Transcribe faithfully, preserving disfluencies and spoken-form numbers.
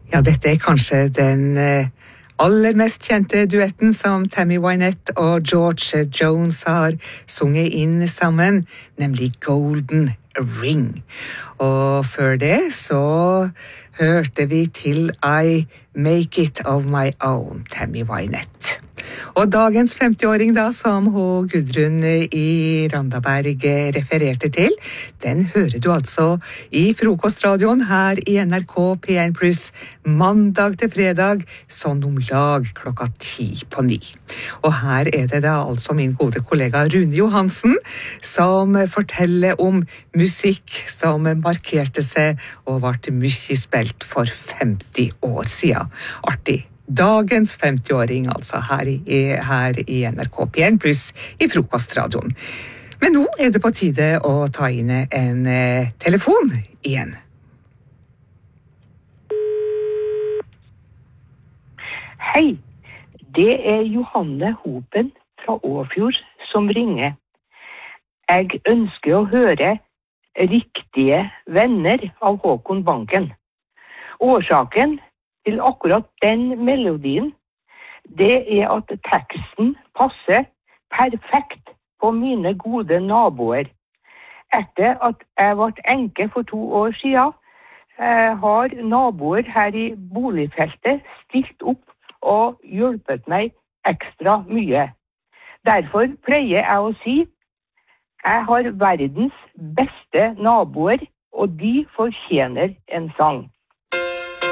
Ja, dette er kanskje den eh, aller mest kjente duetten som Tammy Wynette og George Jones har sunget inn sammen, nemlig Golden Ring. Og før det så hørte vi til I Make It Of My Own, Tammy Wynette. Og dagens femtiåring da, som hun Gudrun i Randaberg refererte til, den hører du altså i frokostradioen her i N R K P en pluss mandag til fredag, sånn om lag klokka ti på ni. Og her er det da altså min gode kollega Rune Johansen, som forteller om musikk som markerte seg og ble mye spilt for femti år siden. Artig. Dagens femtiåring, altså, her i, her i N R K P en pluss i frokostradioen. Men nå er det på tide å ta inn en eh, telefon igjen. Hei, det er Johanne Hopen fra Åfjord som ringer. Jeg ønsker å høre Riktige venner av Håkon Banken. Årsaken til akkurat den melodien, det er at teksten passer perfekt på mine gode naboer. Etter at jeg ble enke for to år siden, eh, har naboer her i boligfeltet stilt opp og hjulpet meg ekstra mye. Derfor pleier jeg å si, jeg har verdens beste naboer, og de fortjener en sang.